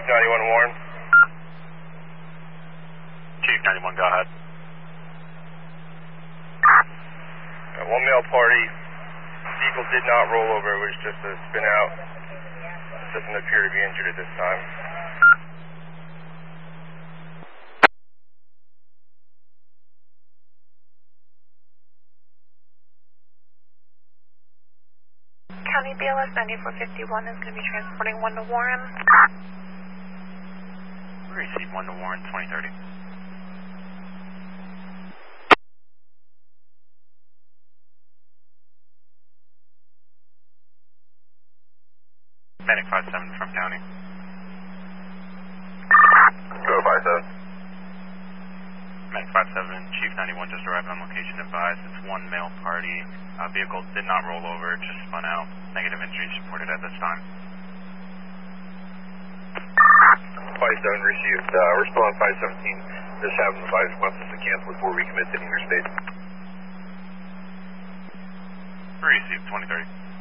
Chief 91 Warren. Chief 91, go ahead. One male party. Vehicle did not roll over, it was just a spin out. Doesn't appear to be injured at this time. County BLS 9451 is going to be transporting 1 to Warren. Receive 1 to Warren, 2030. Medic 57 from County. Go to 57. Medic 57, Chief 91 just arrived on location, advised. It's one male party. Vehicle did not roll over, just spun out. Negative injuries reported at this time. 57 received. We're still on 517. Just having advised weapons to cancel before we commit to interstate. Received, 2030.